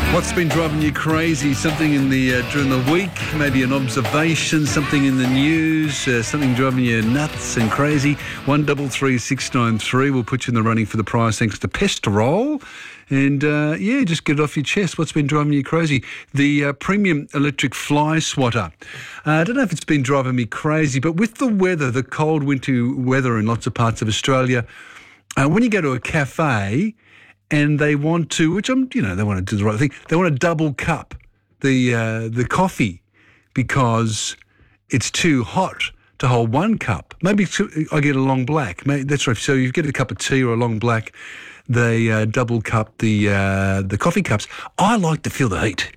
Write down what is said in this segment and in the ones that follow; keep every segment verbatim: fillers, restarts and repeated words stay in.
What's been driving you crazy? Something in the uh, during the week, maybe an observation, something in the news, uh, something driving you nuts and crazy. One double three six nine three. We'll put you in the running for the prize thanks to Pestrol. And uh, yeah, just get it off your chest. What's been driving you crazy? The uh, premium electric fly swatter. Uh, I don't know if it's been driving me crazy, but with the weather, the cold winter weather in lots of parts of Australia, uh, when you go to a cafe and they want to, which I'm, you know, they want to do the right thing. They want to double cup the uh, the coffee because it's too hot to hold one cup. Maybe two, I get a long black. Maybe, that's right. So you get a cup of tea or a long black. They uh, double cup the uh, the coffee cups. I like to feel the heat.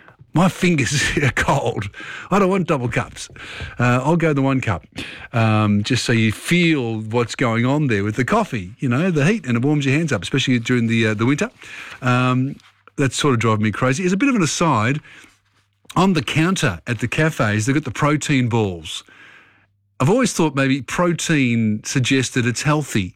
My fingers are cold. I don't want double cups. Uh, I'll go the one cup, um, just so you feel what's going on there with the coffee, you know, the heat, and it warms your hands up, especially during the uh, the winter. Um, that's sort of driving me crazy. As a bit of an aside, on the counter at the cafes, they've got the protein balls. I've always thought maybe protein suggested it's healthy,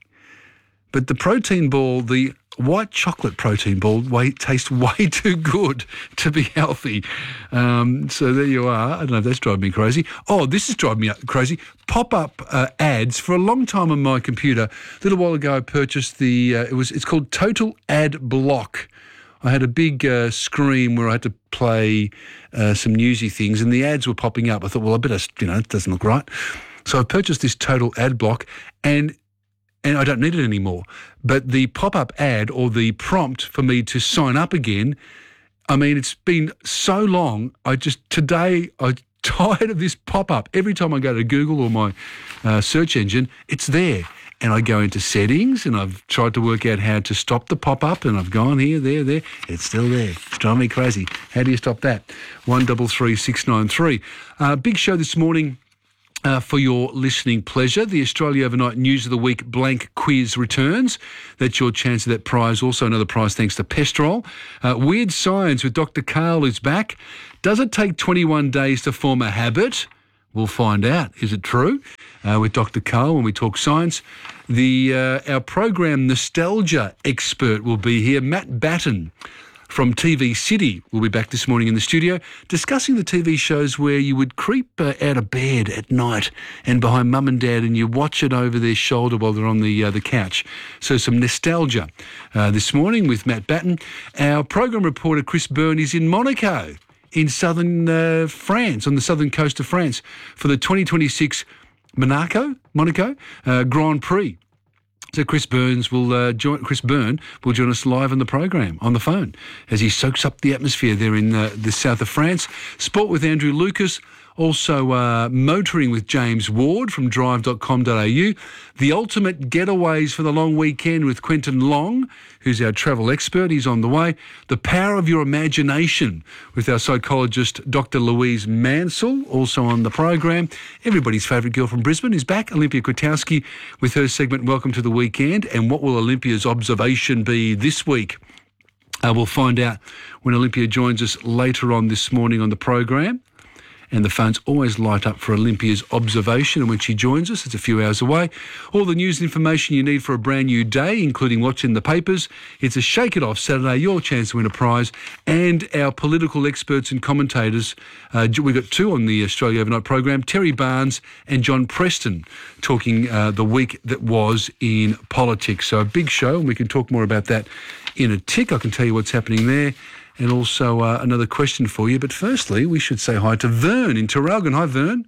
but the protein ball, the white chocolate protein ball way, tastes way too good to be healthy. Um, so there you are. I don't know if that's driving me crazy. Oh, this is driving me crazy. Pop-up uh, ads. For a long time on my computer, a little while ago I purchased the, uh, it was it's called Total Ad Block. I had a big uh, screen where I had to play uh, some newsy things and the ads were popping up. I thought, well, I better, you know, it doesn't look right. So I purchased this Total Ad Block and And I don't need it anymore. But the pop-up ad or the prompt for me to sign up again, I mean, it's been so long. I just, today, I'm tired of this pop-up. Every time I go to Google or my uh, search engine, it's there. And I go into settings and I've tried to work out how to stop the pop-up and I've gone here, there, there. It's still there. It's driving me crazy. How do you stop that? One double three six nine three. Uh, big show this morning. Uh, for your listening pleasure, the Australia Overnight News of the Week blank quiz returns. That's your chance of that prize. Also another prize thanks to Pestrol. Uh, Weird Science with Doctor Karl is back. Does it take twenty-one days to form a habit? We'll find out. Is it true? Uh, with Doctor Karl when we talk science. The uh, our program Nostalgia expert will be here, Matt Batten from T V City will be back this morning in the studio discussing the T V shows where you would creep uh, out of bed at night and behind mum and dad and you watch it over their shoulder while they're on the uh, the couch. So some nostalgia uh, this morning with Matt Batten. Our program reporter Chris Byrne is in Monaco in southern uh, France, on the southern coast of France for the twenty twenty-six Monaco, Monaco uh, Grand Prix. So Chris Burns will uh, join. Chris Byrne will join us live on the program on the phone as he soaks up the atmosphere there in uh, the south of France. Sport with Andrew Lucas. Also uh, motoring with James Ward from drive dot com dot a u. The ultimate getaways for the long weekend with Quentin Long, who's our travel expert. He's on the way. The power of your imagination with our psychologist, Doctor Louise Mansell, also on the program. Everybody's favourite girl from Brisbane is back, Olympia Kwiatkowski, with her segment Welcome to the Weekend. And what will Olympia's observation be this week? Uh, we'll find out when Olympia joins us later on this morning on the program. And the phones always light up for Olympia's observation. And when she joins us, it's a few hours away. All the news and information you need for a brand new day, including what's in the papers. It's a Shake It Off Saturday, your chance to win a prize. And our political experts and commentators, uh, we've got two on the Australia Overnight program, Terry Barnes and John Preston, talking uh, the week that was in politics. So a big show, and we can talk more about that in a tick. I can tell you what's happening there. And also uh, another question for you. But firstly, we should say hi to Vern in Traralgon. Hi, Vern.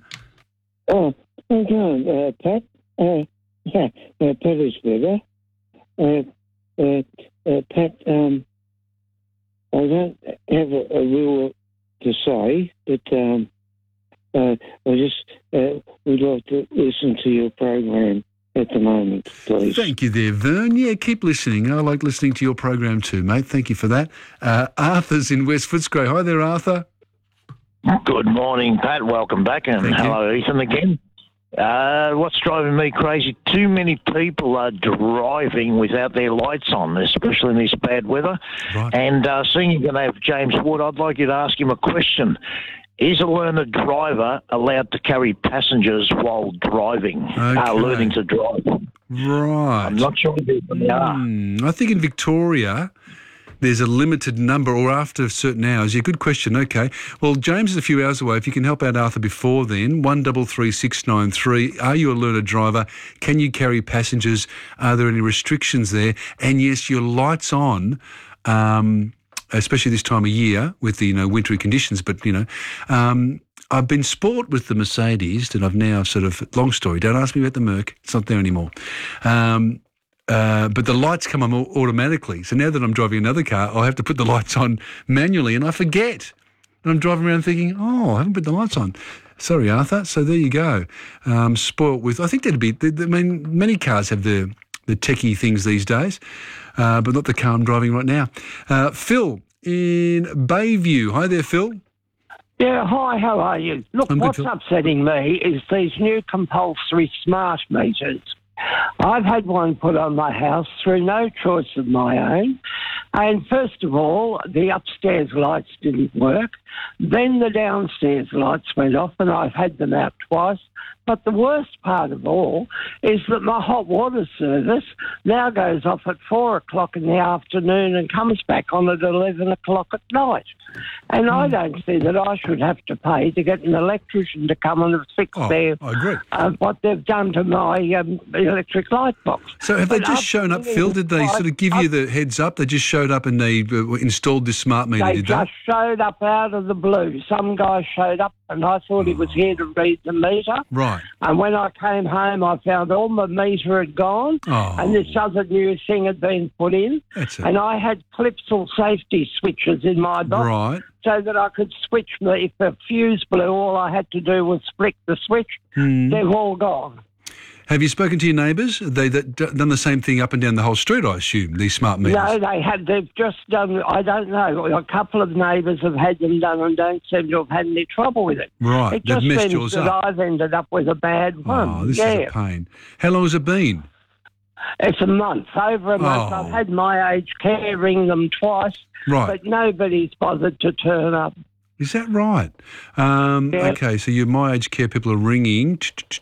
Oh, how's it going, uh, Pat? Uh, yeah, uh, Pat is better. Uh, uh, uh, Pat, um, I don't have a, a rule to say, but um, uh, I just uh, would like to listen to your program at the moment, please. Thank you there, Vern. Yeah, keep listening. I like listening to your program too, mate. Thank you for that. Uh, Arthur's in West Footscray. Hi there, Arthur. Good morning, Pat. Welcome back. And Thank hello, you. Ethan, again. Uh, what's driving me crazy? Too many people are driving without their lights on, especially in this bad weather. Right. And uh, seeing you're going to have James Wood, I'd like you to ask him a question. Is a learner driver allowed to carry passengers while driving, Okay. uh, learning to drive? Right. I'm not sure if they are. Hmm, I think in Victoria, there's a limited number or after certain hours? Yeah, good question. Okay. Well, James is a few hours away. If you can help out Arthur before then, one double three six nine three. Are you a learner driver? Can you carry passengers? Are there any restrictions there? And yes, your lights on, um, especially this time of year with the, you know, wintry conditions, but, you know, um, I've been sport with the Mercedes and I've now sort of, long story, don't ask me about the Merc, it's not there anymore. Um, uh, but the lights come on automatically. So now that I'm driving another car, I have to put the lights on manually and I forget. And I'm driving around thinking, oh, I haven't put the lights on. Sorry, Arthur. So there you go. Um, spoilt with, I think that'd be, I mean, many cars have the, the techie things these days, uh, but not the car I'm driving right now. Uh, Phil in Bayview. Hi there, Phil. Yeah, hi, how are you? Look, I'm good, what's Phil. upsetting me is these new compulsory smart meters. I've had one put on my house through no choice of my own. And first of all, the upstairs lights didn't work. Then the downstairs lights went off and I've had them out twice. But the worst part of all is that my hot water service now goes off at four o'clock in the afternoon and comes back on at eleven o'clock at night. And I don't see that I should have to pay to get an electrician to come and fix Oh, their, I agree. uh, what they've done to my um, electric light box. So have they But just shown up, Phil? Did they sort of give you the heads up? They just showed up and they uh, installed this smart meter, They did they? just showed up out of the blue. Some guy showed up and I thought he was here to read the meter. Right. And when I came home, I found all my meter had gone Oh. and this other new thing had been put in. That's it. And I had Clipsal safety switches in my box Right. so that I could switch them. If the fuse blew, all I had to do was flick the switch. Hmm. They've all gone. Have you spoken to your neighbours? They that d- done the same thing up and down the whole street, I assume, these smart meters? No, they had. They've just done. I don't know. A couple of neighbours have had them done and don't seem to have had any trouble with it. Right, It they've just messed seems yours that up. I've ended up with a bad one. Oh, this yeah, is a pain. How long has it been? it's a month, over a month. Oh. I've had my aged care ring them twice, Right. but nobody's bothered to turn up. Is that right? Um, Yeah. Okay, so your My Aged Care people are ringing.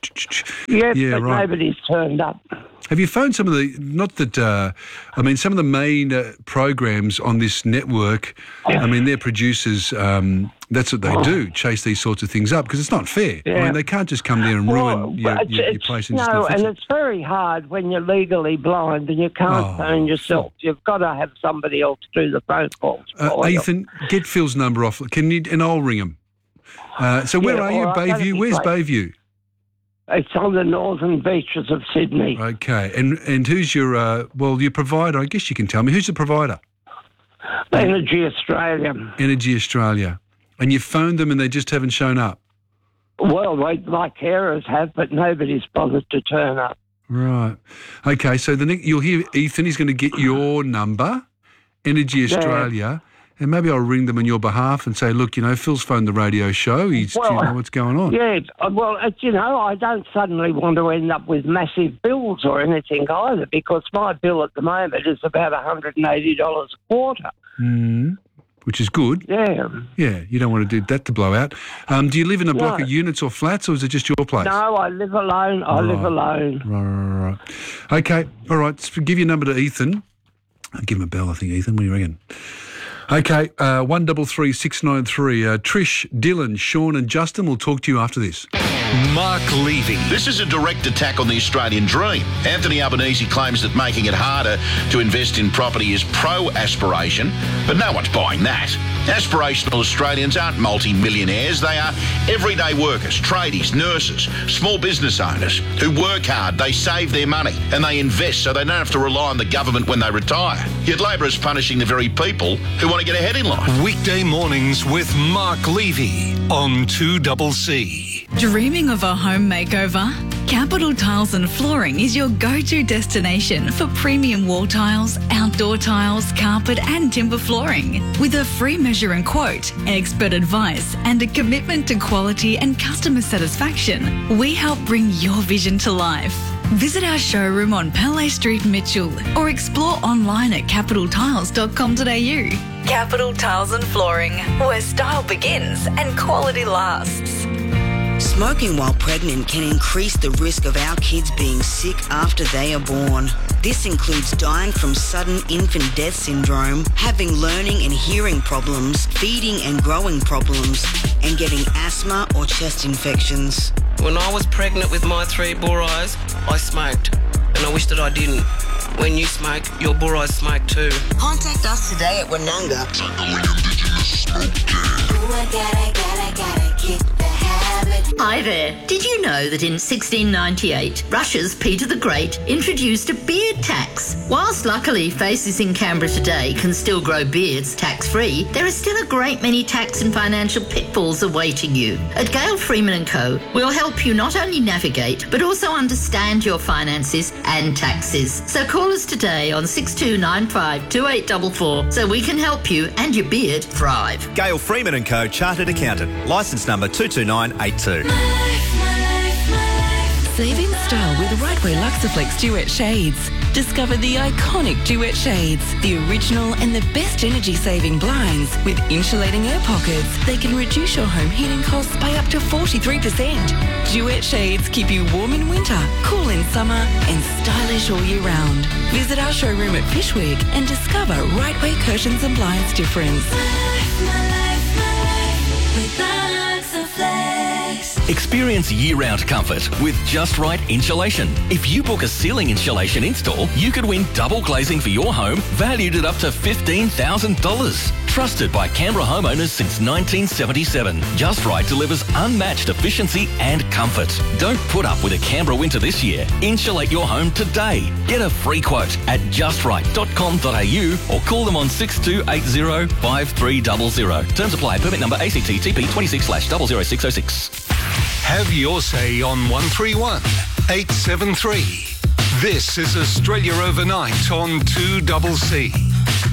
Yes, Yeah, but right. nobody's turned up. Have you phoned some of the, not that, uh, I mean, some of the main uh, programs on this network, I mean, their producers, um, that's what they do, chase these sorts of things up, because it's not fair. I Yeah. mean, they can't just come there and ruin your, but your, your it's- place and no, just not fix and it. it's very hard when you're legally blind and you can't Oh, phone yourself. You've got to have somebody else do the phone calls Uh, for you. Ethan, get Phil's number off. Can you, and I'll ring him. Uh, so where Yeah, are you? all right, that'd Bayview? be Where's great. Bayview? It's on the northern beaches of Sydney. Okay, and and who's your, uh, well, your provider? I guess you can tell me. Who's the provider? Energy Australia. Energy Australia. And you phoned them and they just haven't shown up? Well, they, my carers have, but nobody's bothered to turn up. Right. Okay, so the next, you'll hear Ethan is going to get your number, Energy Australia, and maybe I'll ring them on your behalf and say, look, you know, Phil's phoned the radio show. He's, Well, do you know what's going on? Yeah, uh, well, uh, you know, I don't suddenly want to end up with massive bills or anything either, because my bill at the moment is about one hundred eighty dollars a quarter. Mm, which is good. Yeah. Yeah, you don't want to do that to blow out. Um, do you live in a block No. of units or flats, or is it just your place? No, I live alone. I live Right. alone. Right, right, right. Okay, all right. So give your number to Ethan. I'll give him a bell, I think, Ethan. What do you reckon? Okay, uh, one double three six nine three. Uh, Trish, Dylan, Sean, and Justin will talk to you after this. Mark Levy. This is a direct attack on the Australian dream. Anthony Albanese claims that making it harder to invest in property is pro-aspiration, but no one's buying that. Aspirational Australians aren't multi-millionaires. They are everyday workers, tradies, nurses, small business owners who work hard, they save their money and they invest so they don't have to rely on the government when they retire. Yet Labor is punishing the very people who want to get ahead in life. Weekday mornings with Mark Levy on two C C. Dreaming of a home makeover? Capital Tiles and Flooring is your go-to destination for premium wall tiles, outdoor tiles, carpet and timber flooring. With a free measure and quote, expert advice and a commitment to quality and customer satisfaction, we help bring your vision to life. Visit our showroom on Palais Street, Mitchell, or explore online at capital tiles dot com dot a u. Capital Tiles and Flooring, where style begins and quality lasts. Smoking while pregnant can increase the risk of our kids being sick after they are born. This includes dying from sudden infant death syndrome, having learning and hearing problems, feeding and growing problems, and getting asthma or chest infections. When I was pregnant with my three boar eyes, I smoked, and I wish that I didn't. When you smoke, your boar eyes smoke too. Contact us today at Wananga. Hi there. Did you know that in sixteen ninety-eight, Russia's Peter the Great introduced a beard tax? Whilst luckily faces in Canberra today can still grow beards tax-free, there are still a great many tax and financial pitfalls awaiting you. At Gale Freeman and Co, we'll help you not only navigate, but also understand your finances and taxes. So call us today on six two nine five two eight four four so we can help you and your beard thrive. Gale Freeman and Co, Chartered Accountant, licence number two two nine eight two. Save in style with Rightway Luxaflex Duet Shades. Discover the iconic Duet Shades, the original and the best energy-saving blinds with insulating air pockets. They can reduce your home heating costs by up to forty-three percent. Duet Shades keep you warm in winter, cool in summer and stylish all year round. Visit our showroom at Fishwick and discover Rightway Curtains and Blinds difference. Experience year-round comfort with Just Right Insulation. If you book a ceiling insulation install, you could win double glazing for your home, valued at up to fifteen thousand dollars. Trusted by Canberra homeowners since nineteen seventy-seven, Just Right delivers unmatched efficiency and comfort. Don't put up with a Canberra winter this year. Insulate your home today. Get a free quote at just right dot com dot a u or call them on six two eight zero five three zero zero. Terms apply. Permit number A C T T P twenty-six slash zero zero six zero six. Have your say on one three one eight seven three. This is Australia Overnight on two C C.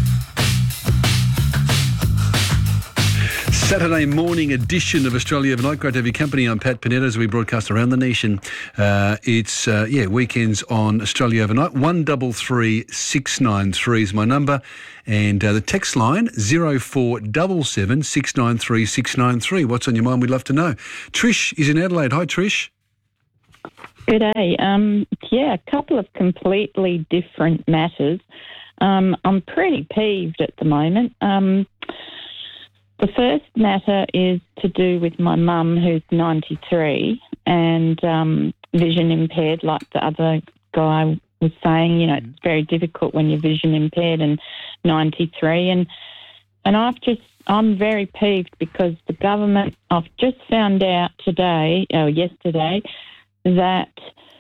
Saturday morning edition of Australia Overnight. Great to have your company. I'm Pat Panetta as we broadcast around the nation. Uh, it's, uh, yeah, weekends on Australia Overnight. one three three six nine three is my number. And uh, the text line, zero four seven seven six nine three six nine three. What's on your mind? We'd love to know. Trish is in Adelaide. Hi, Trish. Good day. Um, yeah, a couple of completely different matters. Um, I'm pretty peeved at the moment. Um, the first matter is to do with my mum, who's ninety-three and um, vision impaired, like the other guy was saying. You know, it's very difficult when you're vision impaired and ninety-three. And and I've just, I'm very peeved because the government, I've just found out today, or yesterday, that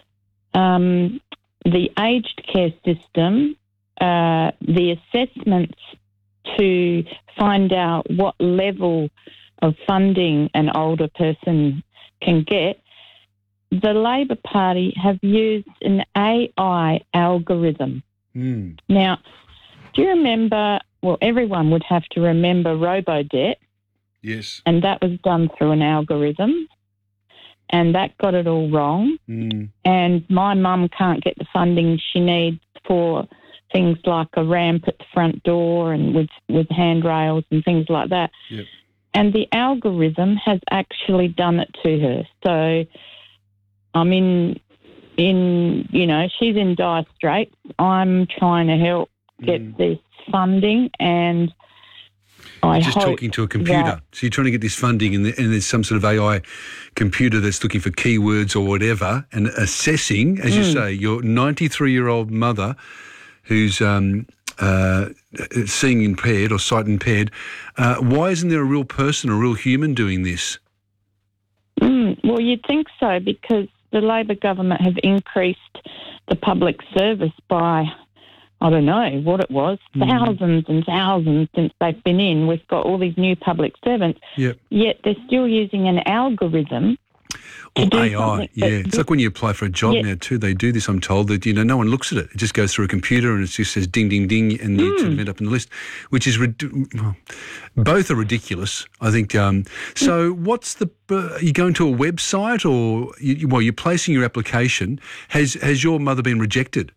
um, the aged care system, uh, the assessments to find out what level of funding an older person can get, the Labor Party have used an A I algorithm. Mm. Now, do you remember, well, everyone would have to remember Robodebt. Yes. And that was done through an algorithm. And that got it all wrong. Mm. And my mum can't get the funding she needs for things like a ramp at the front door and with, with handrails and things like that. Yep. And the algorithm has actually done it to her. So I'm in, in you know, she's in dire straits. I'm trying to help get mm. this funding, and I You're just hope talking to a computer. that, so you're trying to get this funding and, the, and there's some sort of A I computer that's looking for keywords or whatever and assessing, as mm. you say, your ninety-three-year-old mother who's um, uh, seeing impaired or sight impaired. Uh, why isn't there a real person, a real human doing this? Mm, well, you'd think so, because the Labor government have increased the public service by, I don't know what it was, mm. thousands and thousands since they've been in. We've got all these new public servants, yep. yet they're still using an algorithm. Or A I, yeah. It's like when you apply for a job yeah. now too, they do this, I'm told, that, you know, no one looks at it. It just goes through a computer and it just says ding, ding, ding, and you mm. sort of end up in the list, which is, well, both are ridiculous, I think. Um, so mm. what's the, uh, are you going to a website or, you, well, you're placing your application. Has has your mother been rejected?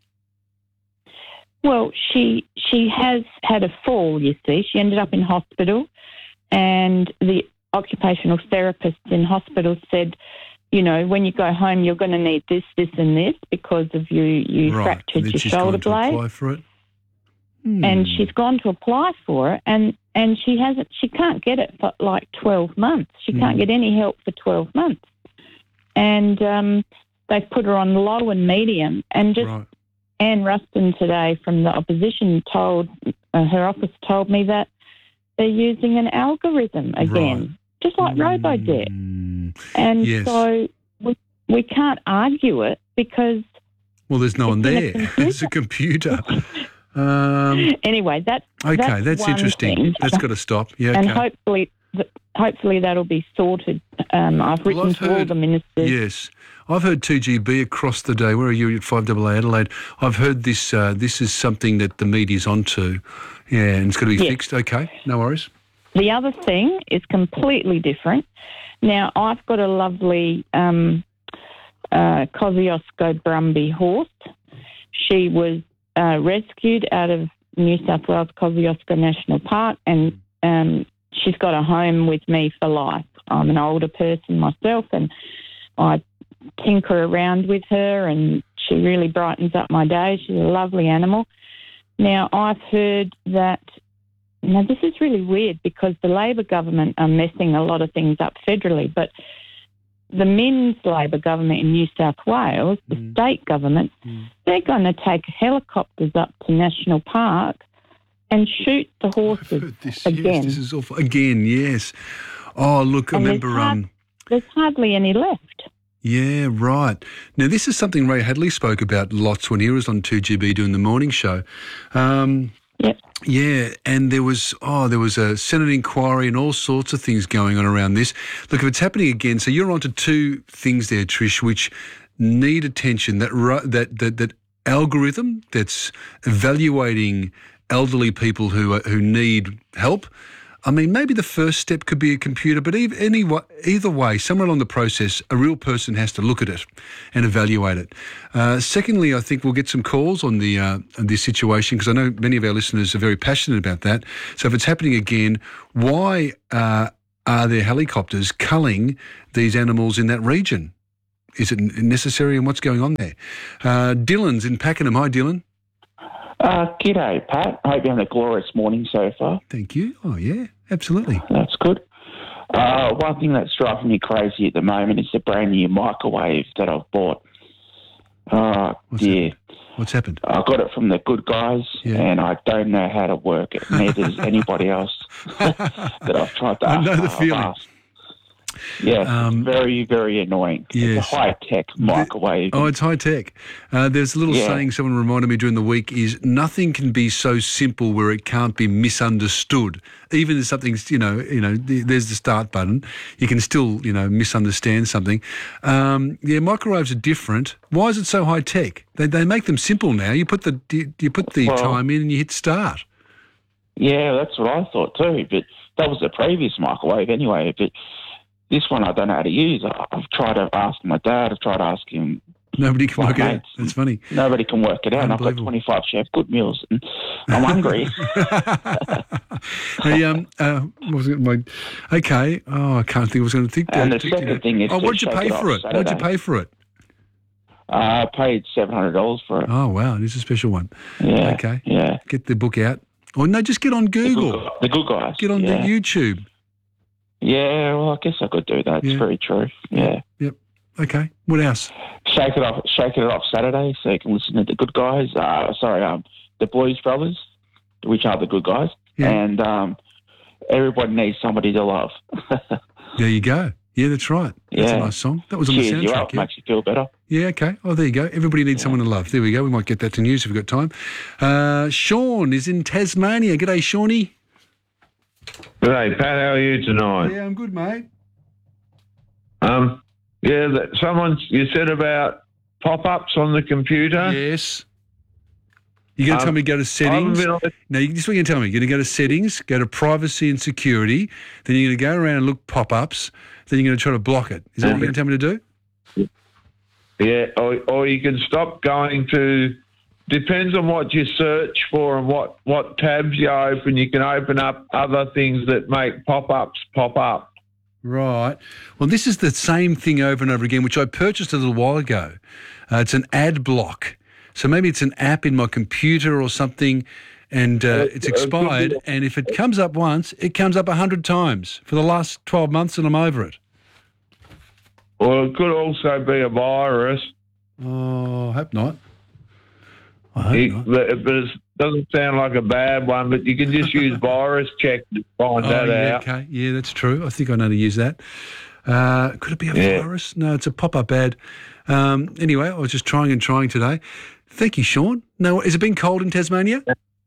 Well, she she has had a fall, you see. She ended up in hospital, and the occupational therapist in hospital said you know, when you go home, you're going to need this, this, and this because of you, you Right. fractured And then your she's shoulder gone to blade. apply for it. And Hmm. she's gone to apply for it, and, and she hasn't. She can't get it for like twelve months. She can't Hmm. get any help for twelve months. And um, they've put her on low and medium. And just Right. Anne Ruston today from the opposition told uh, her office told me that they're using an algorithm again, Right. just like Robodebt. And Yes. so we we can't argue it because Well, there's no one It's in a there. computer. It's a computer. Um, anyway, that's okay, that's, that's, one interesting. thing. That's got to stop. Yeah, And okay. hopefully, th- hopefully that'll be sorted. Um, I've written I've to all heard- the ministers. Yes. I've heard two G B across the day. Where are you at five A A Adelaide? I've heard this uh, This is something that the media's onto. Yeah, and it's got to be Yes. fixed. Okay, no worries. The other thing is completely different. Now, I've got a lovely um, uh, Kosciuszko Brumby horse. She was uh, rescued out of New South Wales Kosciuszko National Park, and um, she's got a home with me for life. I'm an older person myself, and I tinker around with her, and she really brightens up my day. She's a lovely animal. Now, I've heard that, now this is really weird because the Labor government are messing a lot of things up federally, but the Men's Labor government in New South Wales, the Mm. state government, they're going to take helicopters up to National Park and shoot the horses This, again. Yes, this is awful. Again, yes. Oh, look, I And there's remember... hard- Um, There's hardly any left. Yeah, right. Now, this is something Ray Hadley spoke about lots when he was on two G B doing the morning show. Um, yep. Yeah, and there was, oh, there was a Senate inquiry and all sorts of things going on around this. Look, if it's happening again, so you're onto two things there, Trish, which need attention. That ru- that that, that algorithm that's evaluating elderly people who are, who need help. I mean, maybe the first step could be a computer, but either, any, either way, somewhere along the process, a real person has to look at it and evaluate it. Uh, secondly, I think we'll get some calls on the uh, on this situation because I know many of our listeners are very passionate about that. So if it's happening again, why uh, are there helicopters culling these animals in that region? Is it necessary and what's going on there? Uh, Dylan's in Pakenham. Hi, Dylan. Uh, g'day, Pat. I hope you're having a glorious morning so far. Thank you. Oh, yeah, absolutely. That's good. Uh, one thing that's driving me crazy at the moment is the brand new microwave that I've bought. Uh, What's yeah. What's happened? I got it from the good guys, Yeah. and I don't know how to work it. Neither does anybody else that I've tried to I know the I've feeling. asked. Yeah, it's very, very annoying. It's a yes. high-tech microwave. Oh, it's high tech. Uh, there's a little Yeah. saying someone reminded me during the week is nothing can be so simple where it can't be misunderstood. Even if something's, you know, you know, th- there's the start button, you can still, you know, misunderstand something. Um, yeah, microwaves are different. Why is it so high tech? They they make them simple now. You put the you, you put the Well- time in and you hit start. Yeah, that's what I thought too. But that was the previous microwave anyway. But this one I don't know how to use. I- I've tried to ask my dad. I've tried to ask him. Nobody can my work it out. mates. That's funny. Nobody can work it out. And I've got Unbelievable. twenty-five chef good meals, and I'm hungry. Hey, um, uh, what was it? My, okay. Oh, I can't think. I was going to think. And uh, the think- second thing is oh, to what did you shake pay it for off it? What did you Saturday. pay for it? Uh, I paid seven hundred dollars for it. Oh, wow. It is a special one. Yeah. Okay. Yeah. Get the book out. Or no, just get on Google. The good guys. Get on yeah. the YouTube. Yeah, well, I guess I could do that. It's Yeah. very true. Yeah. Yep. Okay. What else? Shake it off. Shake it off Saturday, so you can listen to the good guys. Uh, sorry, um, the Blues Brothers, which are the good guys, Yeah. and um, everybody needs somebody to love. There you go. Yeah, that's right. That's Yeah. a nice song. That was on Cheers the you soundtrack. up, Yeah. makes you feel better. yeah, okay. Oh, there you go. Everybody needs someone to love. There we go. We might get that to news if we've got time. Uh, Sean is in Tasmania. G'day, Shawnee. G'day, Pat. How are you tonight? Yeah, I'm good, mate. Um, yeah, that someone you said about pop-ups on the computer. Yes. You're going to Um, tell me to go to settings? I haven't been on No, you, this is what you're going to tell me. You're going to go to settings, go to privacy and security, then you're going to go around and look pop-ups, then you're going to try to block it. Is that what you're going to tell me to do? Yeah, or, or you can stop going to. Depends on what you search for and what, what tabs you open. You can open up other things that make pop-ups pop up. Right. Well, this is the same thing over and over again, which I purchased a little while ago. Uh, it's an ad block. So maybe it's an app in my computer or something, and uh, it's expired. And if it comes up once, it comes up a hundred times for the last twelve months, and I'm over it. Well, it could also be a virus. Oh, I hope not. I hope It, not. but but it doesn't sound like a bad one, but you can just use virus check to find Oh, that yeah, out. okay. Yeah, that's true. I think I know to use that. Uh, could it be a Yeah. virus? No, it's a pop-up ad. Um, anyway, I was just trying and trying today. Thank you, Sean. No, has it been cold in Tasmania?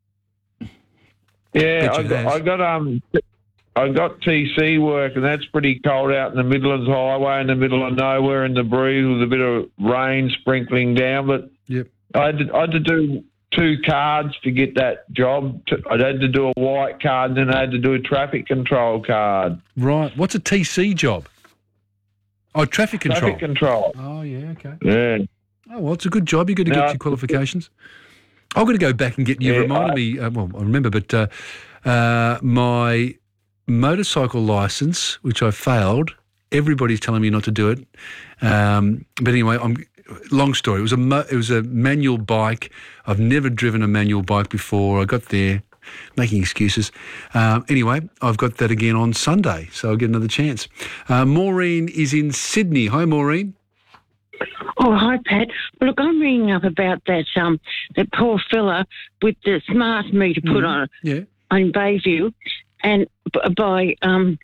Yeah, Bet I you got, has. I got um, I got T C work, and that's pretty cold out in the Midlands Highway, in the middle of nowhere, in the breeze with a bit of rain sprinkling down. But yep. I had to, I had to do two cards to get that job. I had to do a white card, and then I had to do a traffic control card. Right. What's a T C job? Oh, traffic control. Traffic control. Oh, yeah, okay. Yeah. Oh, well, it's a good job. You've got to No, get your qualifications. I've got to go back and get you Yeah, reminded I- me. Uh, well, I remember, but uh, uh, my motorcycle license, which I failed. Everybody's telling me not to do it. Um, but anyway, I'm. Long story. It was a mo- it was a manual bike. I've never driven a manual bike before. I got there, making excuses. Um, anyway, I've got that again on Sunday, so I'll get another chance. Uh, Maureen is in Sydney. Hi, Maureen. Oh, hi, Pat. Look, I'm ringing up about that um that poor fella with the smart meter put Mhm. on Yeah. on Bayview, and b- by um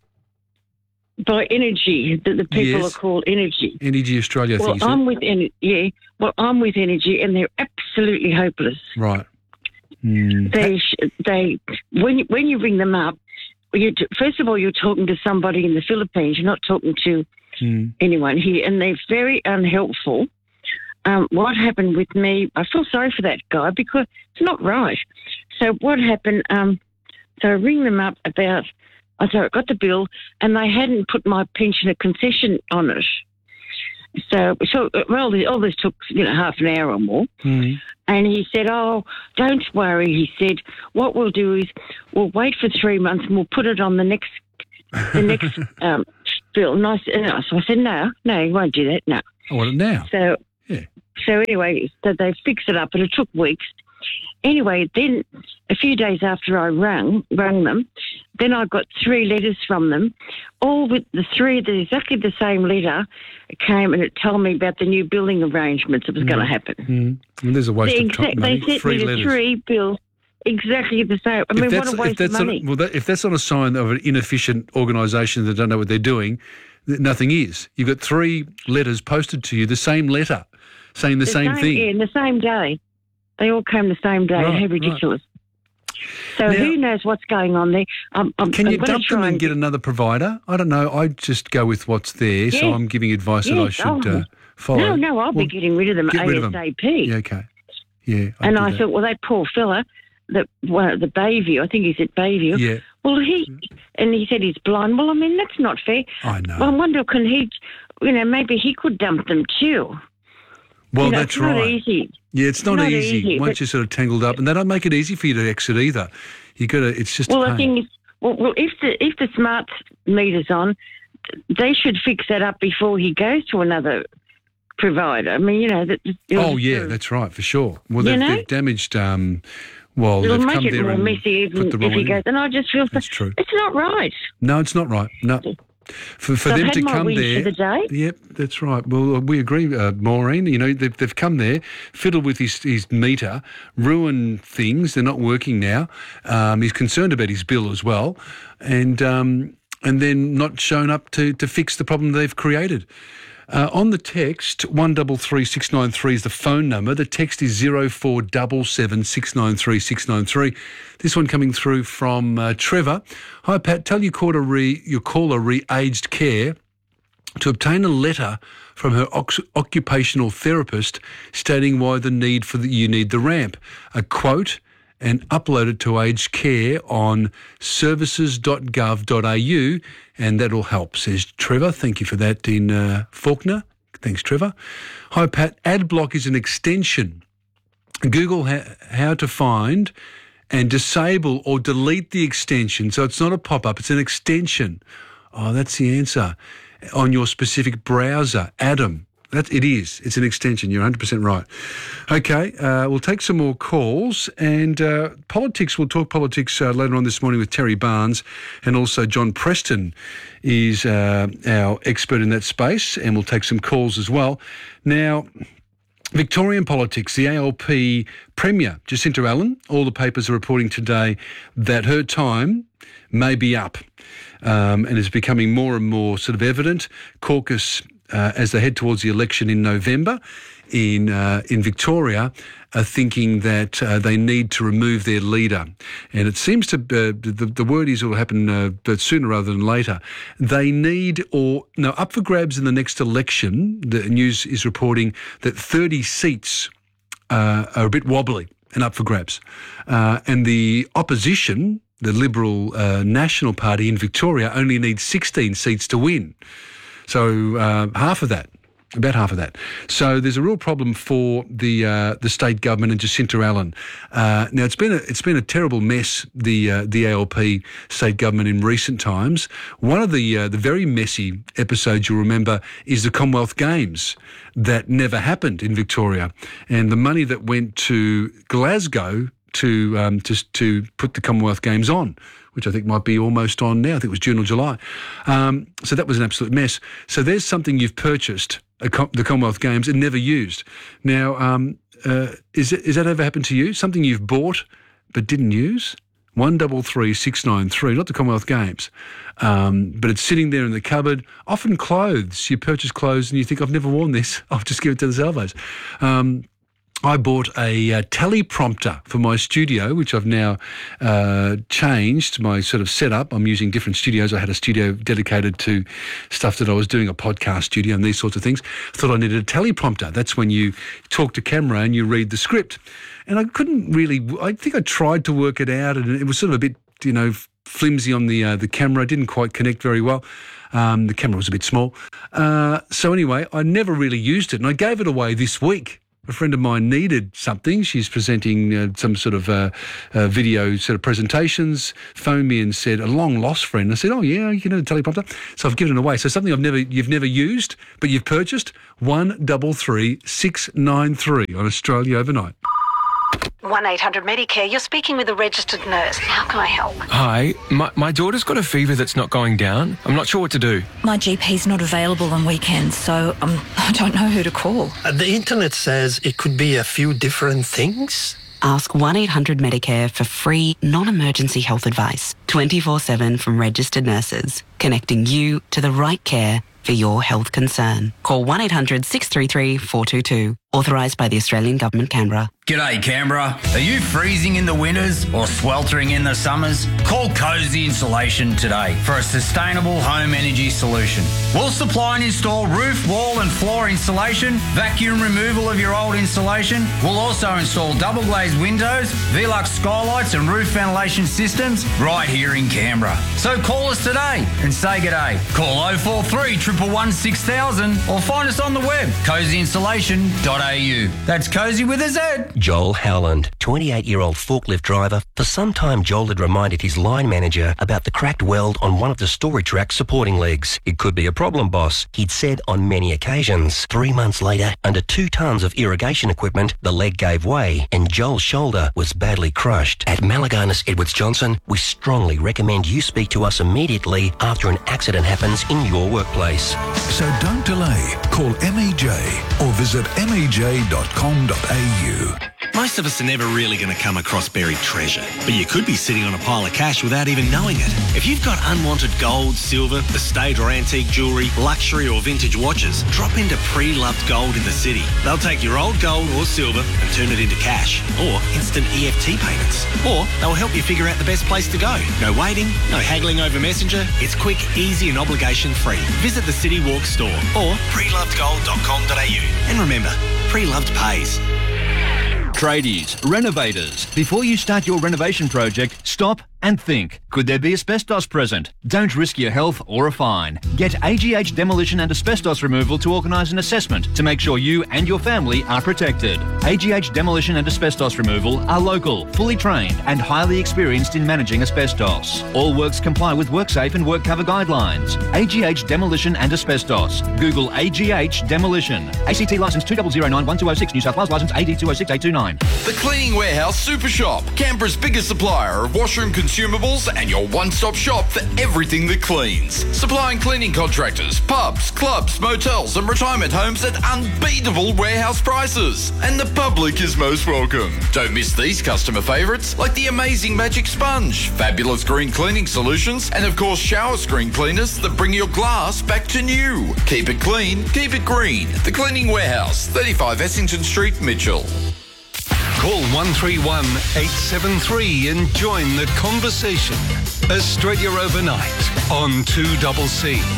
by Energy, that the people Yes. are called Energy. Energy Australia, I Well, think you said. I'm with Ener- yeah. Well, I'm with Energy, and they're absolutely hopeless. Right. Mm. They sh- they when you, when you ring them up, you t- first of all you're talking to somebody in the Philippines. You're not talking to Mm. anyone here, and they're very unhelpful. Um, what happened with me, I feel sorry for that guy because it's not right. So what happened, um, so I ring them up about, so I got the bill and they hadn't put my pensioner concession on it. So, so well, all this took, you know, half an hour or more. Mm. And he said, oh, don't worry. He said, what we'll do is we'll wait for three months and we'll put it on the next the next um, bill. And I, said, no. So I said, no, no, you won't do that, no. I want it now. So, Yeah. so anyway, so they fixed it up, but it took weeks. Anyway, then a few days after I rang, rang them, then I got three letters from them, all with the three, the, exactly the same letter came and it told me about the new building arrangements that was going to happen. Mm. Well, there's a waste The of time. exact- money. they sent Three me the letters. three bills, exactly the same. I mean, if what that's, a waste if that's of money. Not, well, that, if that's not a sign of an inefficient organisation that don't know what they're doing, th- nothing is. You've got three letters posted to you, the same letter, saying the, same, thing. Yeah, in the same day. They all came the same day. Right, How ridiculous. So Now- who knows what's going on there? I'm, I'm, Can I'm you gonna dump them try and get another provider? I don't know. I just go with what's there, so Yeah. I'm giving advice that I Yes, should oh. uh, follow. No, no, I'll Well, be getting rid of them get rid of them. ASAP. Yeah, okay. Yeah. I'll and do I that. thought, well, that poor fella, that well, the Bayview, I think he's at Bayview. Yeah. Well, he and he said he's blind. Well, I mean, that's not fair. I know. Well, I wonder, can he, you know, maybe he could dump them too. Well, you know, that's it's not right. easy. Yeah, it's not, Not easy, easy, once but- you're sort of tangled up, and they don't make it easy for you to exit either. You got to. It's just. Well, a the pain. thing is, well, well, if the if the smart meter's on, they should fix that up before he goes to another provider. I mean, you know that. Oh yeah, that's right for sure. Well, You they've, know? they've damaged. Um, well, It'll they've make come it there more and messy even put the if wrong he one in. goes. And I just feel That's true. it's not right. No, it's not right. No. For, for So I've them had to my come wish there. for the day. Yep, that's right. Well, we agree, uh, Maureen. You know, they've, they've come there, fiddled with his, his meter, ruined things. They're not working now. Um, he's concerned about his bill as well, and um, and then not shown up to, to fix the problem they've created. Uh, on the text, one double three six nine three is the phone number. The text is zero four double seven six nine three six nine three. This one coming through from uh, Trevor. Hi Pat, tell your caller re your caller re-aged care to obtain a letter from her ox- occupational therapist stating why the need for the you need the ramp. A quote and upload it to Aged Care on services dot gov dot a u, and that'll help, says Trevor. Thank you for that in uh, Faulkner. Thanks, Trevor. Hi, Pat. Adblock is an extension. Google ha- how to find and disable or delete the extension. So it's not a pop-up, it's an extension Oh, that's the answer. On your specific browser, Adam. That it is. It's an extension. You're one hundred percent right. Okay, uh, we'll take some more calls and uh, politics. We'll talk politics uh, later on this morning with Terry Barnes, and also John Preston is uh, our expert in that space, and we'll take some calls as well. Now, Victorian politics, the A L P Premier, Jacinta Allen, all the papers are reporting today that her time may be up, um, and is becoming more and more sort of evident. Caucus, uh, as they head towards the election in November in uh, in Victoria, are thinking that uh, they need to remove their leader. And it seems to, uh, the, the word is it will happen uh, but sooner rather than later. They need, or, no, up for grabs in the next election, the news is reporting that thirty seats uh, are a bit wobbly and up for grabs. Uh, and the opposition, the Liberal uh, National Party in Victoria, only needs sixteen seats to win. So uh, half of that. About half of that. So there's a real problem for the uh, the state government and Jacinta Allen. Uh, now it's been a it's been a terrible mess, the uh, the A L P state government in recent times. One of the uh, the very messy episodes you'll remember is the Commonwealth Games that never happened in Victoria, and the money that went to Glasgow to um, to to put the Commonwealth Games on, which I think might be almost on now. I think it was June or July. Um, so that was an absolute mess. So there's something you've purchased, a com- the Commonwealth Games, and never used. Now, um, uh, is it, is that ever happened to you? Something you've bought but didn't use? One double three six nine three, not the Commonwealth Games, um, but it's sitting there in the cupboard. Often clothes. You purchase clothes and you think, I've never worn this. I'll just give it to the salvos. Um, I bought a uh, teleprompter for my studio, which I've now uh, changed my sort of setup. I'm using different studios. I had a studio dedicated to stuff that I was doing, a podcast studio and these sorts of things. I thought I needed a teleprompter. That's when you talk to camera and you read the script. And I couldn't really, I think I tried to work it out, and it was sort of a bit, you know, flimsy on the uh, the camera. It didn't quite connect very well. Um, the camera was a bit small. Uh, so anyway, I never really used it, and I gave it away this week. A friend of mine needed something. She's presenting uh, some sort of uh, uh, video sort of presentations, phoned me and said, a long-lost friend. I said, oh, yeah, you know, the teleprompter. So I've given it away. So something I've never, you've never used, but you've purchased, one double three six nine three on Australia Overnight. one eight hundred Medicare, you're speaking with a registered nurse. How can I help? Hi, my, my daughter's got a fever that's not going down. I'm not sure what to do. My G P's not available on weekends, so um, I don't know who to call. Uh, the internet says it could be a few different things. Ask one eight hundred Medicare for free, non-emergency health advice, twenty-four seven from registered nurses, connecting you to the right care for your health concern. Call one eight hundred six three three four two two. Authorised by the Australian Government, Canberra. G'day, Canberra. Are you freezing in the winters or sweltering in the summers? Call Cozy Insulation today for a sustainable home energy solution. We'll supply and install roof, wall and floor insulation, vacuum removal of your old insulation. We'll also install double glazed windows, Velux skylights and roof ventilation systems right here in Canberra. So call us today and say g'day. Call oh four three, one one one, six thousand or find us on the web, cozy insulation dot a u. That's Cozy with a Z. Joel Howland, twenty-eight-year-old forklift driver. For some time, Joel had reminded his line manager about the cracked weld on one of the storage rack supporting legs. It could be a problem, boss, he'd said on many occasions. Three months later, under two tonnes of irrigation equipment, the leg gave way and Joel's shoulder was badly crushed. At Malaganas Edwards Johnson, we strongly recommend you speak to us immediately after an accident happens in your workplace. So don't delay. Call M E J or visit M E J dot com dot a u. Most of us are never really going to come across buried treasure, but you could be sitting on a pile of cash without even knowing it. If you've got unwanted gold, silver, estate or antique jewellery, luxury or vintage watches, drop into Pre-Loved Gold in the city. They'll take your old gold or silver and turn it into cash or instant E F T payments. Or they'll help you figure out the best place to go. No waiting, no haggling over Messenger. It's quick, easy and obligation free. Visit the City Walk store or pre loved gold dot com dot a u. And remember, Pre-Loved pays. Tradies, renovators, before you start your renovation project, stop, and think, could there be asbestos present? Don't risk your health or a fine. Get A G H Demolition and Asbestos Removal to organise an assessment to make sure you and your family are protected. A G H Demolition and Asbestos Removal are local, fully trained and highly experienced in managing asbestos. All works comply with WorkSafe and WorkCover guidelines. A G H Demolition and Asbestos. Google A G H Demolition. A C T licence two zero zero nine one two zero six, New South Wales licence A D two zero six eight two nine. The Cleaning Warehouse Super Shop, Canberra's biggest supplier of washroom consumables and your one-stop shop for everything that cleans. Supplying cleaning contractors, pubs, clubs, motels and retirement homes at unbeatable warehouse prices. And the public is most welcome. Don't miss these customer favourites like the amazing Magic Sponge, fabulous green cleaning solutions and of course shower screen cleaners that bring your glass back to new. Keep it clean, keep it green. The Cleaning Warehouse, thirty-five Essington Street, Mitchell. Call one three one, eight seven three and join the conversation. Australia Overnight on two C C.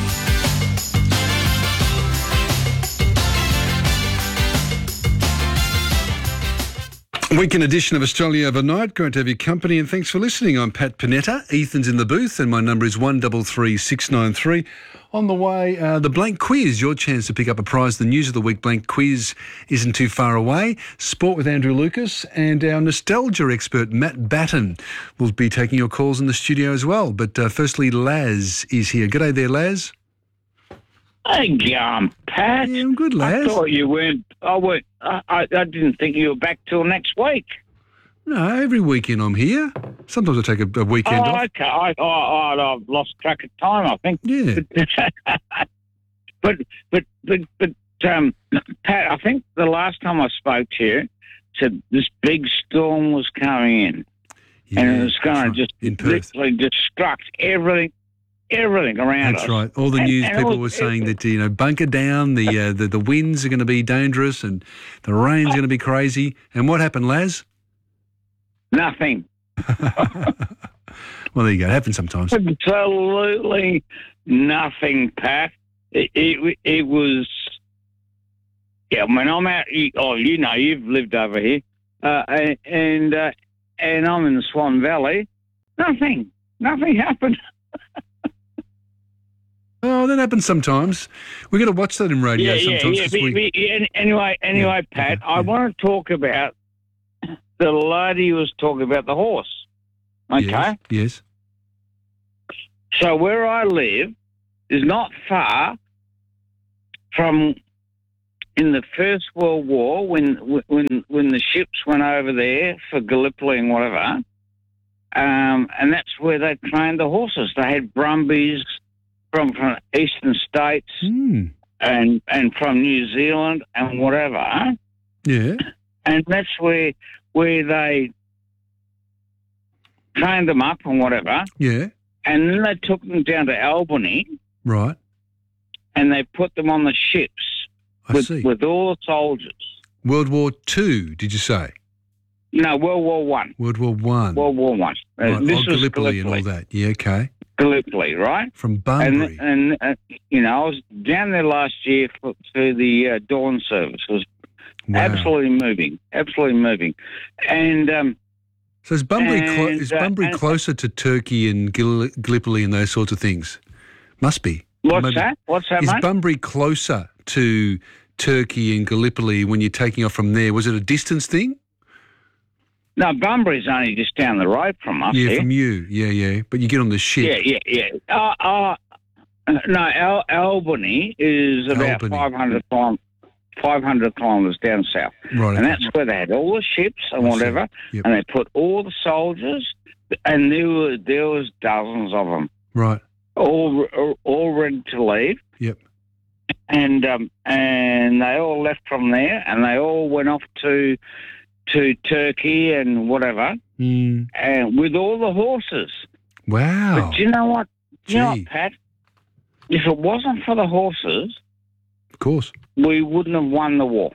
Weekend edition of Australia Overnight. Great to have your company and thanks for listening. I'm Pat Panetta. Ethan's in the booth and my number is one three three, six nine three. On the way, uh, the blank quiz, your chance to pick up a prize. The News of the Week blank quiz isn't too far away. Sport with Andrew Lucas and our nostalgia expert, Matt Batten, will be taking your calls in the studio as well. But uh, firstly, Laz is here. G'day there, Laz. Hey, um, Pat. Yeah, I'm good, Laz. I thought you weren't. I, weren't I, I, I didn't think you were back till next week. No, every weekend I'm here. Sometimes I take a, a weekend oh, off. okay. I, I, I, I've lost track of time, I think. Yeah. but, but, but, but, um, Pat, I think the last time I spoke to you, said this big storm was coming in. Yeah, and it was going to just literally destruct everything. Everything around That's us. right. All the And- news and people all- were saying that, you know, bunker down, the, uh, the the winds are going to be dangerous and the rain's going to be crazy. And what happened, Laz? Nothing. Well, there you go. It happens sometimes. Absolutely nothing, Pat. It, it, it was, yeah, when I'm out, oh, you know, you've lived over here, uh, and and, uh, and I'm in the Swan Valley. Nothing. Nothing happened. Oh, that happens sometimes. We've got to watch that in radio yeah, yeah, sometimes. yeah. 'cause Be, we- be, any- anyway, anyway, Pat, I want to talk about the lady who was talking about the horse. Okay? Yes, yes. So where I live is not far from in the First World War when when when the ships went over there for Gallipoli and whatever, um, and that's where they trained the horses. They had Brumbies from from eastern states mm. and and from New Zealand and whatever, Yeah. and that's where where they trained them up and whatever. Yeah. And then they took them down to Albany Right. and they put them on the ships I with, see. with all the soldiers. World War Two, did you say? No, World War One. World War One. World War One. Uh, Right. this oh, was Gallipoli and all Gallipoli. that. Yeah, okay. Gallipoli, right? From Bunbury. And, and uh, you know, I was down there last year for, for the uh, dawn service. It was Wow. absolutely moving, absolutely moving. And um, So is Bunbury, clo- and, is uh, Bunbury and- closer to Turkey and Gall- Gallipoli and those sorts of things? Must be. what's Maybe- that? What's that, Is mate? Bunbury closer to Turkey and Gallipoli when you're taking off from there? Was it a distance thing? No, Bunbury's only just down the road from us yeah, here. from you. Yeah, yeah. But you get on the ship. Yeah, yeah, yeah. Uh, uh, no, Al- Albany is about Albany. five hundred kilo- five hundred kilometres down south. Right, And okay. that's where they had all the ships and I see. whatever, Yep. and they put all the soldiers, and there were there was dozens of them, Right. all all, all ready to leave. Yep. And um, and they all left from there, and they all went off to to Turkey and whatever, Mm. and with all the horses. Wow. But do you know what? Do you know Gee. what, Pat? If it wasn't for the horses, Of course. we wouldn't have won the war.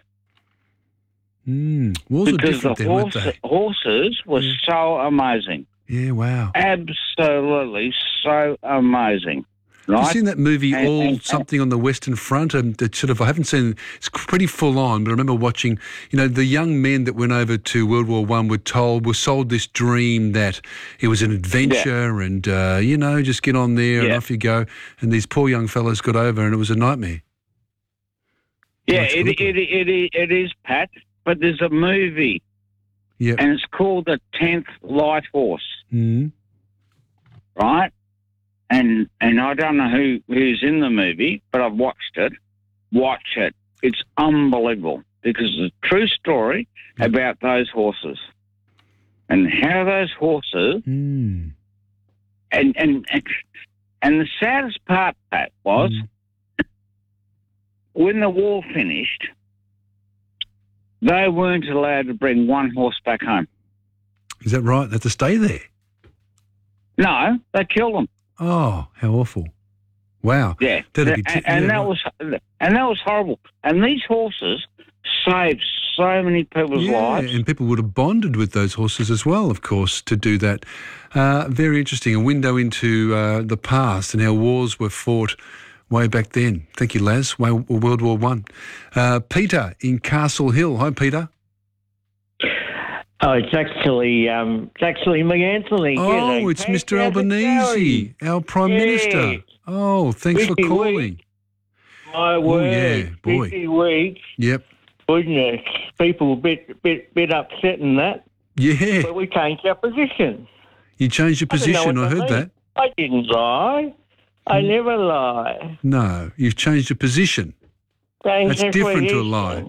Mm. Wars were because the different then, weren't horse, they? horses were so amazing. Yeah, wow. Absolutely so amazing. right? Have you seen that movie, And- All and- Something on the Western Front? And it sort of, I haven't seen, it's pretty full on, but I remember watching, you know, the young men that went over to World War One were told, were sold this dream that it was an adventure and, uh, you know, just get on there and Yeah. off you go. And these poor young fellows got over and it was a nightmare. Yeah, That's it, good. it, it, it, it is, Pat, but there's a movie, Yeah. and it's called The Tenth Light Horse, Mm. right? And and I don't know who, who's in the movie, but I've watched it. Watch it. It's unbelievable because it's a true story about those horses and how those horses Mm. and and and, and the saddest part, Pat, was when the war finished, they weren't allowed to bring one horse back home. Is that right? They have to stay there? No, they killed them. Oh, how awful. Wow. Yeah, That'd be and, t- and yeah, that right. was and that was horrible. And these horses saved so many people's Yeah, lives. and people would have bonded with those horses as well, of course, to do that. Uh, very interesting. A window into uh, the past and how wars were fought way back then. Thank you, Laz. Way- World War One. Uh, Peter in Castle Hill. Hi, Peter. Oh, it's actually um, it's actually me, Anthony. Oh, G'day, it's Pat. Mister How's it Albanese, going? our Prime Yeah. Minister. Oh, thanks for Busy calling. week. My Oh, word, yeah, boy. busy week. Yep. Goodness, people a bit, bit, bit upset in that. Yeah. But we changed our position. You changed your I didn't know position. what I to heard mean. that. I didn't lie. I never lie. No, you've changed your position. Changed That's different to a position. lie.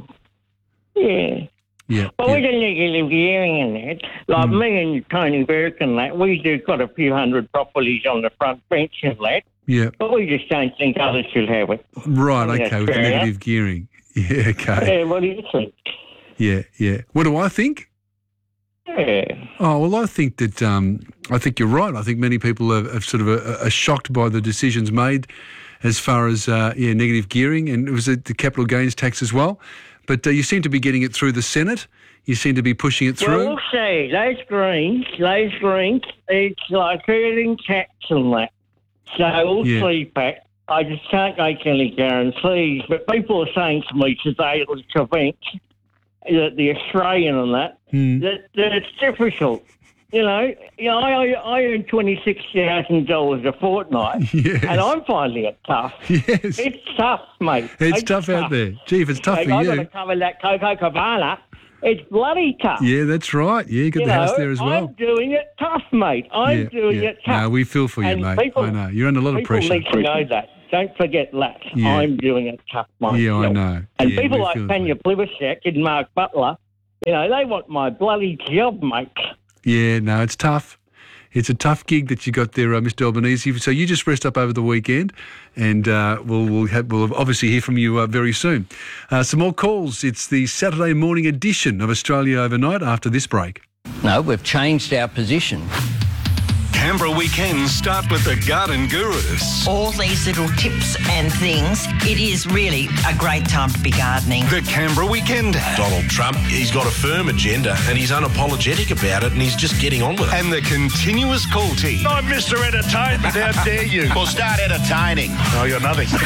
Yeah. Yeah. But we don't negative gearing in that. Like Mm. me and Tony Burke and that, we do got a few hundred properties on the front bench and that. Yeah. But we just don't think others should have it. Right, I think okay, that's with the fair enough. negative gearing. Yeah, okay. Yeah, what do you think? Yeah, yeah. What do I think? Yeah. Oh, well, I think that, um, I think you're right. I think many people are, are sort of uh, are shocked by the decisions made as far as, uh, yeah, negative gearing, and it was the capital gains tax as well. But uh, you seem to be getting it through the Senate. You seem to be pushing it through. Well, we'll see. Those Greens, those Greens, it's like hurting tax and that. So we'll Yeah. see, Pat. I just can't make any guarantees. But people are saying to me today at this event, that the Australian and that, Hmm. that, that it's difficult. You know, you know, I, I earn twenty-six thousand dollars a fortnight, Yes. and I'm finding it tough. Yes. It's tough, mate. It's tough out there. Gee, if it's tough Like, for I've got to you. cover that Coco Cabana. It's bloody tough. Yeah, that's right. Yeah, you got You the house know, there as well. I'm doing it tough, mate. I'm yeah, doing yeah. it tough. No, we feel for you, And mate. people- I know. You're under a lot of People pressure. need to know that. Don't forget that. Yeah. I'm doing it tough, mate. Yeah, I know. And Yeah, people we like feel for Tanya Plibersek and Mark Butler, you know, they want my bloody job, mate. Yeah, no, it's tough. It's a tough gig that you got there, uh, Mister Albanese. So you just rest up over the weekend, and uh, we'll we'll, have, we'll obviously hear from you uh, very soon. Uh, some more calls. It's the Saturday morning edition of Australia Overnight after this break. No, we've changed our position. Canberra weekends start with the Garden Gurus. All these little tips and things, it is really a great time to be gardening. The Canberra Weekend. Donald Trump, he's got a firm agenda and he's unapologetic about it and he's just getting on with it. And the continuous call team. I'm Mister Entertainment, how dare you? Well, start entertaining. Oh, you're nothing. You'll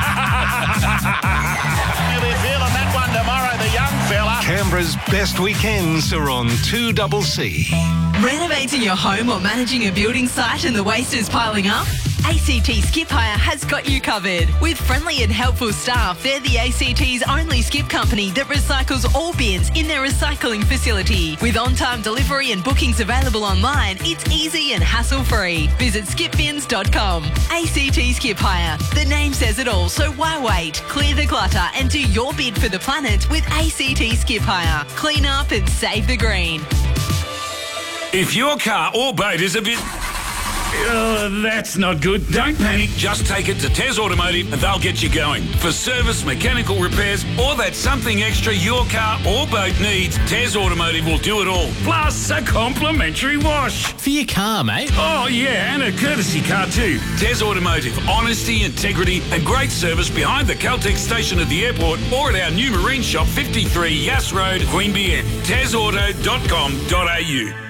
be feeling that one tomorrow, the young fella. Canberra's best weekends are on two C C. Renovating your home or managing a building site and the waste is piling up? A C T Skip Hire has got you covered. With friendly and helpful staff, they're the A C T's only skip company that recycles all bins in their recycling facility. With on-time delivery and bookings available online, it's easy and hassle-free. Visit skip bins dot com. A C T Skip Hire. The name says it all, so why wait? Clear the clutter and do your bid for the planet with A C T Skip Hire. Clean up and save the green. If your car or boat is a bit... Oh, that's not good. Don't panic. Just take it to Tez Automotive and they'll get you going. For service, mechanical repairs, or that something extra your car or boat needs, Tez Automotive will do it all. Plus a complimentary wash. For your car, mate. Oh, yeah, and a courtesy car too. Tez Automotive. Honesty, integrity, and great service behind the Caltex station at the airport or at our new marine shop, fifty-three Yass Road, Queanbeyan. tez auto dot com dot a u.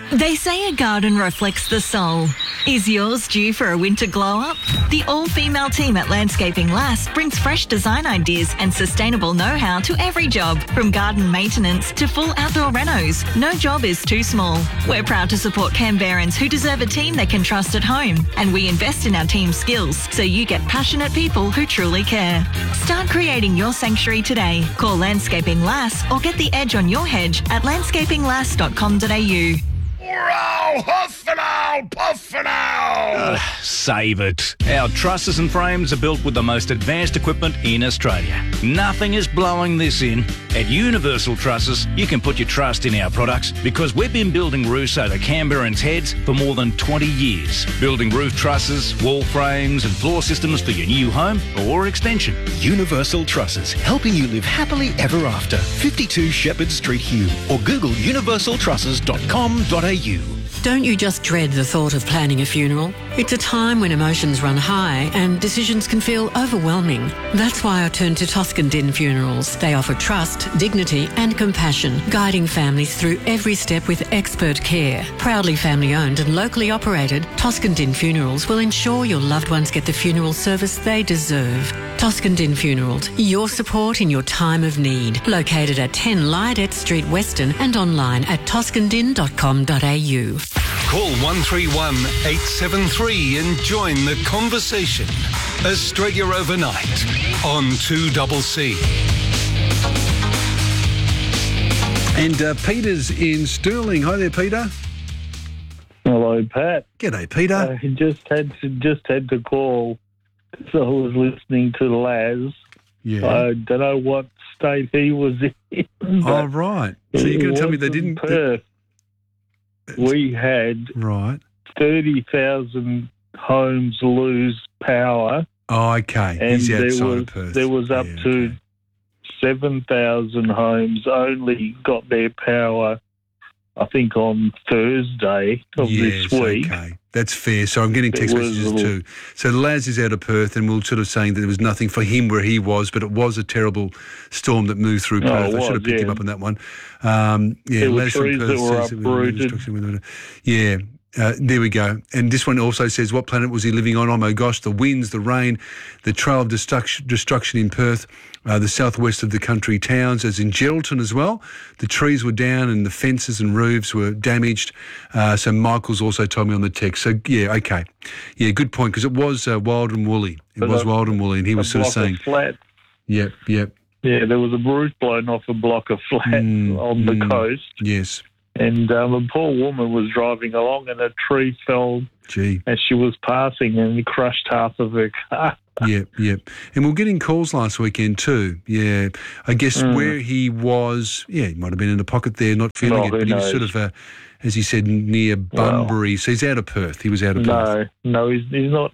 They say a garden reflects the soul. Is yours due for a winter glow-up? The all-female team at Landscaping Lass brings fresh design ideas and sustainable know-how to every job, from garden maintenance to full outdoor renos. No job is too small. We're proud to support Canberrans who deserve a team they can trust at home, and we invest in our team's skills so you get passionate people who truly care. Start creating your sanctuary today. Call Landscaping Lass or get the edge on your hedge at landscaping lass dot com dot a u. Hurrah! Huff and owl! Puff and owl! Save it. Our trusses and frames are built with the most advanced equipment in Australia. Nothing is blowing this in. At Universal Trusses, you can put your trust in our products because we've been building roofs over Canberrans' heads for more than twenty years. Building roof trusses, wall frames and floor systems for your new home or extension. Universal Trusses, helping you live happily ever after. fifty-two Shepherd Street, Hume, or Google universal trusses dot com dot a u. Don't you just dread the thought of planning a funeral? It's a time when emotions run high and decisions can feel overwhelming. That's why I turned to Toscan Din Funerals. They offer trust, dignity and compassion, guiding families through every step with expert care. Proudly family-owned and locally operated, Toscan Din Funerals will ensure your loved ones get the funeral service they deserve. Toscan Din Funerals, your support in your time of need. Located at ten Lydet Street, Weston, and online at toscan din dot com dot a u. Call one three one, eight seven three and join the conversation. Australia Overnight on two C C. And uh, Peter's in Stirling. Hi there, Peter. Hello, Pat. G'day, Peter. I just had to just had to call because I was listening to Laz. Yeah. I don't know what state he was in. Oh, right. So you're going to tell me they didn't... Perth. We had right thirty thousand homes lose power. Oh, okay. And He's there outside was, of Perth. there was up Yeah, to seven thousand homes only got their power, I think, on Thursday of yes, this week. okay. That's fair. So I'm getting It text was messages a little- too. So Laz is out of Perth, and we're sort of saying that there was nothing for him where he was, but it was a terrible storm that moved through Oh, Perth. it I should have was, picked him yeah. up on that one. Um, yeah, There were Laz from trees Perth that were says that we were uprooted. destruction. Yeah. Uh, there we go. And this one also says, what planet was he living on? Oh, my gosh, the winds, the rain, the trail of destruction, destruction in Perth, uh, the southwest of the country towns, as in Geraldton as well. The trees were down and the fences and roofs were damaged. Uh, so Michael's also told me on the text. So, yeah, okay. Yeah, good point, because it was uh, wild and woolly. It But was a- wild and woolly, and he a was sort of block saying, flat. yep, yep. Yeah, there was a roof blown off a block of flats on the mm, coast. Yes. And um, a poor woman was driving along and a tree fell Gee. as she was passing and crushed half of her car. Yep, yep. And we we're getting calls last weekend too. Yeah. I guess Mm. where he was, yeah, he might have been in a pocket there, not feeling Oh, it, who but he was knows? sort of, uh, as he said, near Bunbury. so he's out of Perth. He was out of Perth. No, no, he's, he's not.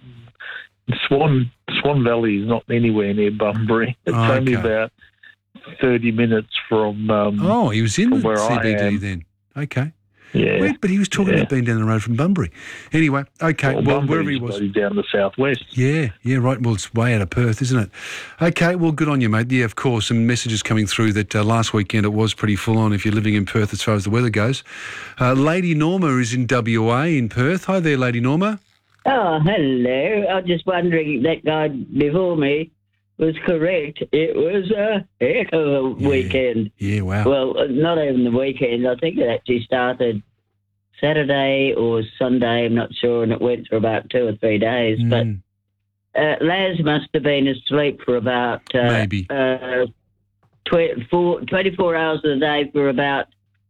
Swan Swan Valley is not anywhere near Bunbury. It's Oh, only okay. about thirty minutes from. Um, Oh, he was in from the where C I B D am. then. Okay. Yeah. Wait, but he was talking Yeah. about being down the road from Bunbury. Anyway, okay. Well, Well, Bunbury's wherever he was. bloody down the southwest. Yeah, yeah, right. Well, it's way out of Perth, isn't it? Okay, well, good on you, mate. Yeah, of course, some messages coming through that uh, last weekend it was pretty full on if you're living in Perth as far as the weather goes. Uh, Lady Norma is in W A in Perth. Hi there, Lady Norma. Oh, hello. I was just wondering, that guy before me was correct. It was a heck of a weekend. Yeah, wow. Well, uh, not even the weekend. I think it actually started Saturday or Sunday, I'm not sure, and it went for about two or three days. Mm. But uh, Laz must have been asleep for about uh, Maybe. Uh, tw- four, twenty-four hours a day for about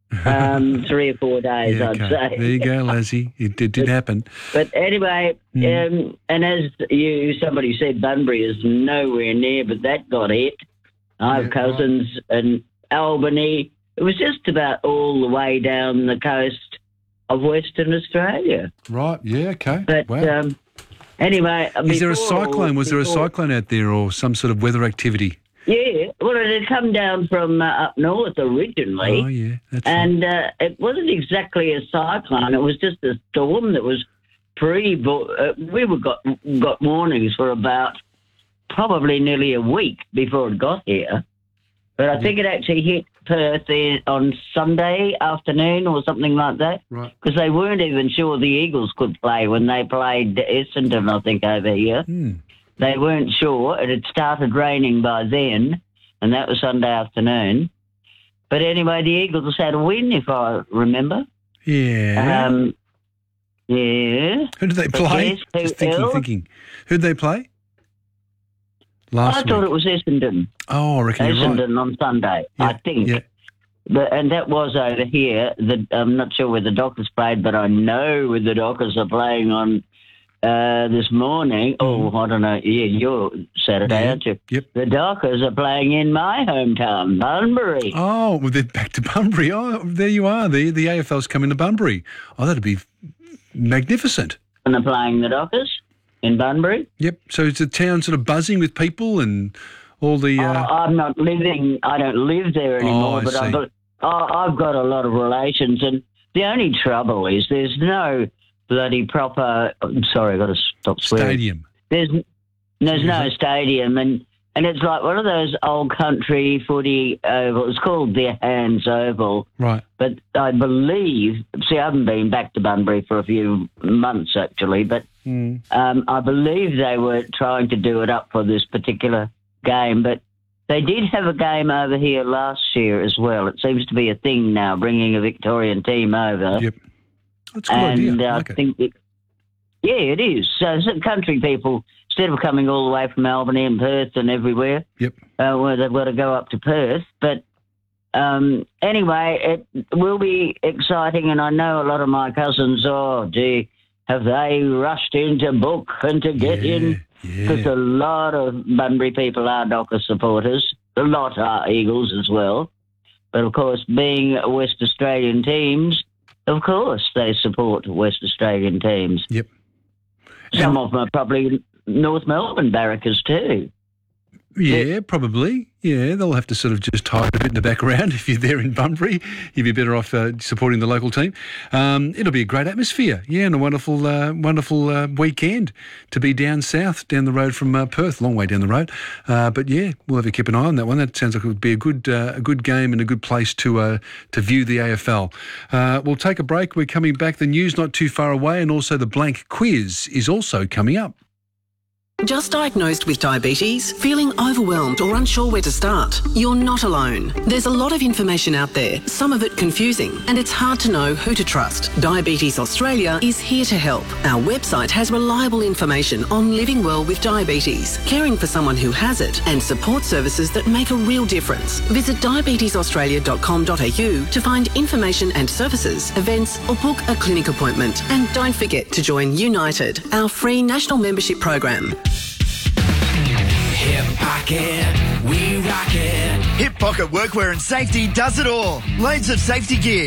um, three or four days, Yeah, I'd okay. say. There you go, Lazzie. It, it did happen. But anyway, Mm. um, and as you somebody said, Bunbury is nowhere near, but that got hit. I have Yeah, cousins in Albany. It was just about all the way down the coast of Western Australia. Right, yeah, okay. But wow. um, anyway, Is there a before- cyclone? Was there a before- cyclone out there or some sort of weather activity? Yeah, well, it had come down from uh, up north originally. Oh, yeah, that's and uh, it wasn't exactly a cyclone. It was just a storm that was pre. Uh, we were got got warnings for about probably nearly a week before it got here. But I think it actually hit Perth in, on Sunday afternoon or something like that. Right. Because they weren't even sure the Eagles could play when they played Essendon, I think, over here. Hmm. They weren't sure. It had started raining by then, and that was Sunday afternoon. But anyway, the Eagles had a win, if I remember. Yeah. Um, yeah. Who did they But play? yes, who Just thinking, else? thinking. Who did they play? Last I thought week. it was Essendon. Oh, I reckon you're right. Essendon on Sunday, I think. Yeah. But, and that was over here. The, I'm not sure where the Dockers played, but I know where the Dockers are playing on uh, this morning. Oh, I don't know. Yeah, you're Saturday, Yeah. aren't you? Yep. The Dockers are playing in my hometown, Bunbury. Oh, well, they're back to Bunbury. Oh, there you are. The the A F L's coming to Bunbury. Oh, that'd be magnificent. And they're playing the Dockers in Bunbury. Yep. So is the town sort of buzzing with people and all the... Uh... Oh, I'm not living, I don't live there anymore, Oh, I but I've see. got, oh, I've got a lot of relations, and the only trouble is there's no bloody proper, I'm sorry, I've got to stop swearing. Stadium. There's, there's no Mhm. stadium, and, and it's like one of those old country footy ovals. It's called the Hands Oval. Right. But I believe, see, I haven't been back to Bunbury for a few months, actually, but Mm. um, I believe they were trying to do it up for this particular game, but they did have a game over here last year as well. It seems to be a thing now, bringing a Victorian team over. Yep. That's a good and idea. I I like it. think, it, yeah, it is. So some country people, instead of coming all the way from Albany and Perth and everywhere, Yep. uh, well, they've got to go up to Perth. But um, anyway, it will be exciting, and I know a lot of my cousins, oh, gee, have they rushed in to book and to get in? Because a lot of Bunbury people are Dockers supporters. A lot are Eagles as well. But, of course, being West Australian teams, of course they support West Australian teams. Yep. Some of them are probably North Melbourne Barrackers too. Yeah, probably. Yeah, they'll have to sort of just hide a bit in the background if you're there in Bunbury. You'd be better off uh, supporting the local team. Um, it'll be a great atmosphere, yeah, and a wonderful, uh, wonderful uh, weekend to be down south, down the road from uh, Perth, long way down the road. Uh, but yeah, we'll have to keep an eye on that one. That sounds like it would be a good, uh, a good game and a good place to uh, to view the A F L. Uh, we'll take a break. We're coming back. The news not too far away, and also the blank quiz is also coming up. Just diagnosed with diabetes? Feeling overwhelmed or unsure where to start? You're not alone. There's a lot of information out there, some of it confusing, and it's hard to know who to trust. Diabetes Australia is here to help. Our website has reliable information on living well with diabetes, caring for someone who has it, and support services that make a real difference. Visit diabetes australia dot com dot a u to find information and services, events, or book a clinic appointment. And don't forget to join United, our free national membership program. Hip Pocket, we rock it. Hip Pocket Workwear and Safety does it all. Loads of safety gear.